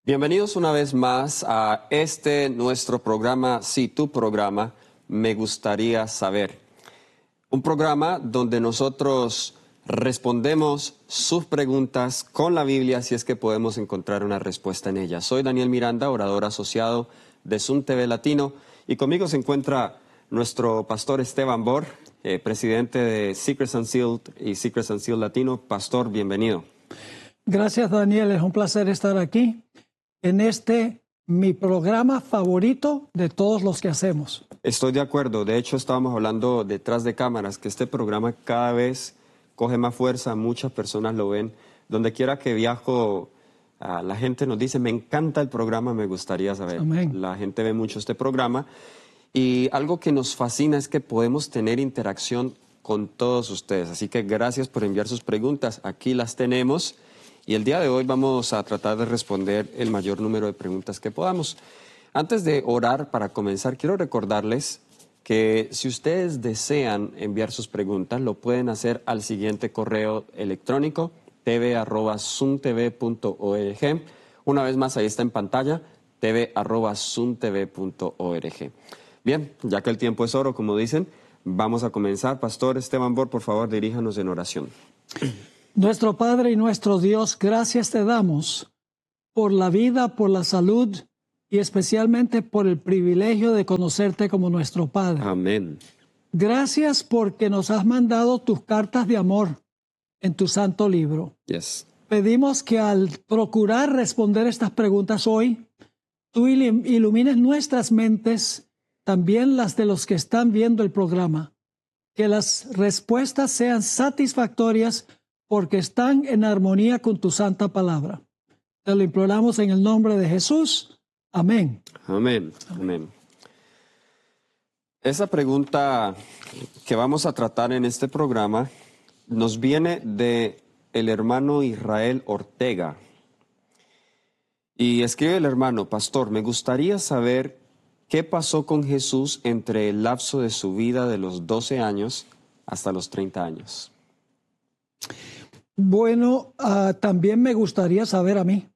Bienvenidos una vez más a nuestro programa, sí, tu programa, Me Gustaría Saber. Un programa donde nosotros respondemos sus preguntas con la Biblia si es que podemos encontrar una respuesta en ella. Soy Daniel Miranda, orador asociado de Sun TV Latino, y conmigo se encuentra nuestro pastor Esteban Bor, presidente de Secrets Unsealed y Secrets Unsealed Latino. Pastor, bienvenido. Gracias, Daniel. Es un placer estar aquí en mi programa favorito de todos los que hacemos. Estoy de acuerdo. De hecho, estábamos hablando detrás de cámaras que este programa cada vez coge más fuerza. Muchas personas lo ven. Donde quiera que viajo, la gente nos dice, me encanta el programa, me gustaría saber. Amén. La gente ve mucho este programa. Y algo que nos fascina es que podemos tener interacción con todos ustedes. Así que gracias por enviar sus preguntas. Aquí las tenemos. Y el día de hoy vamos a tratar de responder el mayor número de preguntas que podamos. Antes de orar para comenzar, quiero recordarles que si ustedes desean enviar sus preguntas, lo pueden hacer al siguiente correo electrónico, tv@suntv.org. Una vez más, ahí está en pantalla, tv@suntv.org. Bien, ya que el tiempo es oro, como dicen, vamos a comenzar. Pastor Esteban Bor, por favor, diríjanos en oración. Nuestro Padre y nuestro Dios, gracias te damos por la vida, por la salud y especialmente por el privilegio de conocerte como nuestro Padre. Amén. Gracias porque nos has mandado tus cartas de amor en tu santo libro. Yes. Pedimos que al procurar responder estas preguntas hoy, tú ilumines nuestras mentes, también las de los que están viendo el programa. Que las respuestas sean satisfactorias porque están en armonía con tu santa palabra. Te lo imploramos en el nombre de Jesús. Amén. Amén. Amén. Esa pregunta que vamos a tratar en este programa nos viene de el hermano Israel Ortega. Y escribe el hermano: Pastor, me gustaría saber qué pasó con Jesús entre el lapso de su vida de los 12 años hasta los 30 años. Bueno, también me gustaría saber a mí.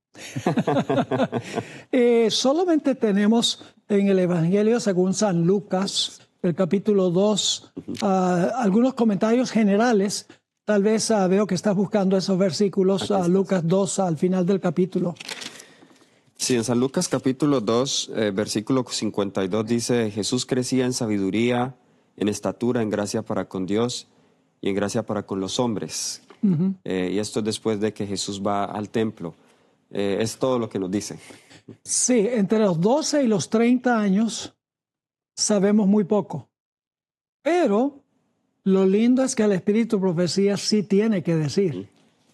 Solamente tenemos en el Evangelio según San Lucas, el capítulo 2, algunos comentarios generales. Tal vez veo que estás buscando esos versículos, Lucas 2, al final del capítulo. Sí, en San Lucas capítulo 2, versículo 52 dice: Jesús crecía en sabiduría, en estatura, en gracia para con Dios y en gracia para con los hombres. Y esto es después de que Jesús va al templo. Es todo lo que nos dice. Sí, entre los 12 y los 30 años sabemos muy poco. Pero lo lindo es que el Espíritu de Profecía sí tiene que decir.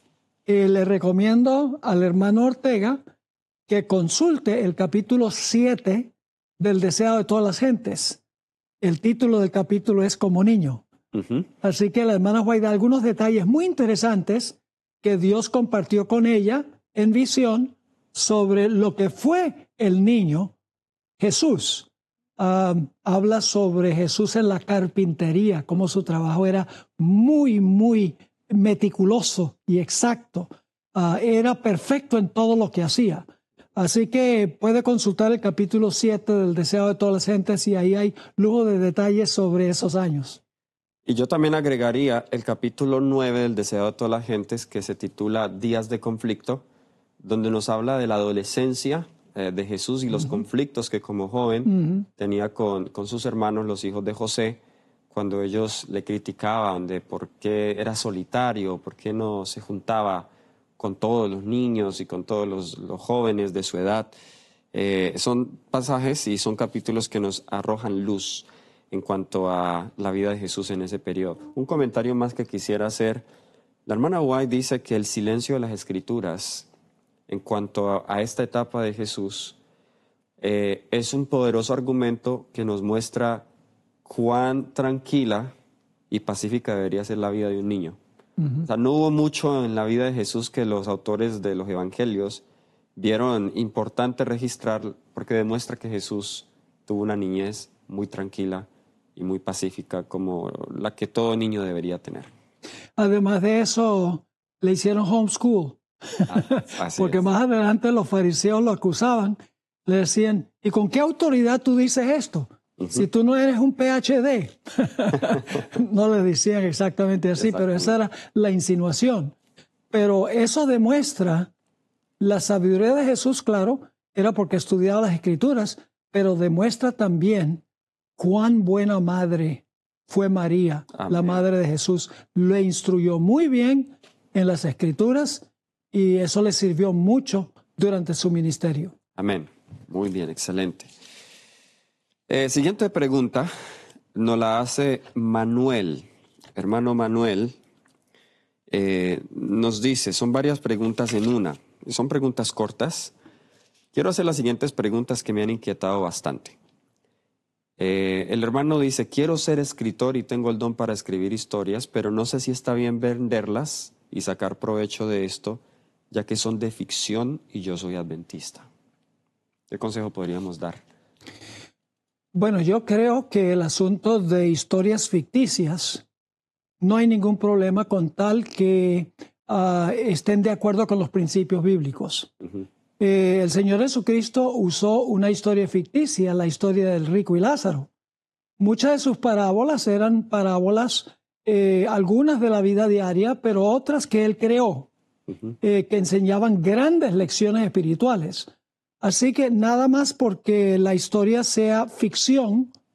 Le recomiendo al hermano Ortega que consulte el capítulo 7 del Deseado de todas las gentes. El título del capítulo es Como niño. Así que la hermana Juan da algunos detalles muy interesantes que Dios compartió con ella en visión sobre lo que fue el niño Jesús. Habla sobre Jesús en la carpintería, cómo su trabajo era muy, muy meticuloso y exacto. Era perfecto en todo lo que hacía. Así que puede consultar el capítulo 7 del Deseado de todas las gentes y ahí hay lujo de detalles sobre esos años. Y yo también agregaría el capítulo 9 del Deseado de todas las gentes, que se titula Días de conflicto, donde nos habla de la adolescencia de Jesús y los conflictos que como joven tenía con sus hermanos, los hijos de José, cuando ellos le criticaban de por qué era solitario, por qué no se juntaba con todos los niños y con todos los jóvenes de su edad. Son pasajes y son capítulos que nos arrojan luz en cuanto a la vida de Jesús en ese periodo. Un comentario más que quisiera hacer. La hermana White dice que el silencio de las Escrituras en cuanto a esta etapa de Jesús es un poderoso argumento que nos muestra cuán tranquila y pacífica debería ser la vida de un niño. O sea, no hubo mucho en la vida de Jesús que los autores de los evangelios vieron importante registrar, porque demuestra que Jesús tuvo una niñez muy tranquila y muy pacífica, como la que todo niño debería tener. Además de eso, le hicieron homeschool. Así Porque es. más adelante los fariseos lo acusaban, le decían, ¿y con qué autoridad tú dices esto? Si tú no eres un PhD. No le decían exactamente así, pero esa era la insinuación. Pero eso demuestra la sabiduría de Jesús, claro, era porque estudiaba las Escrituras, pero demuestra también cuán buena madre fue María, la Amén. madre de Jesús. Le instruyó muy bien en las Escrituras y eso le sirvió mucho durante su ministerio. Amén. Muy bien, excelente. Siguiente pregunta nos la hace Manuel. Hermano Manuel nos dice, son varias preguntas en una. Son preguntas cortas. Quiero hacer las siguientes preguntas que me han inquietado bastante. El hermano dice, quiero ser escritor y tengo el don para escribir historias, pero no sé si está bien venderlas y sacar provecho de esto, ya que son de ficción y yo soy adventista. ¿Qué consejo podríamos dar? Bueno, yo creo que el asunto de historias ficticias no hay ningún problema con tal que estén de acuerdo con los principios bíblicos. El Señor Jesucristo usó una historia ficticia, la historia del rico y Lázaro. Muchas de sus parábolas eran parábolas, algunas de la vida diaria, pero otras que Él creó, que enseñaban grandes lecciones espirituales. Así que nada más porque la historia sea ficción,